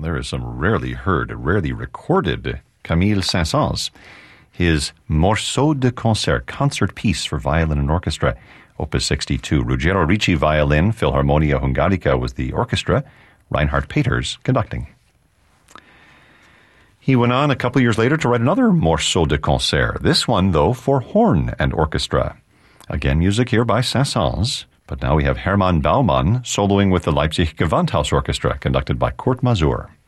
there is some rarely heard, rarely recorded Camille Saint-Saëns. His Morceau de Concert, concert piece for violin and orchestra, Opus 62. Ruggiero Ricci violin, Philharmonia Hungarica was the orchestra, Reinhard Peters conducting. He went on a couple years later to write another Morceau de Concert, this one, though, for horn and orchestra. Again, music here by Saint-Saëns, but now we have Hermann Baumann soloing with the Leipzig Gewandhaus Orchestra, conducted by Kurt Masur.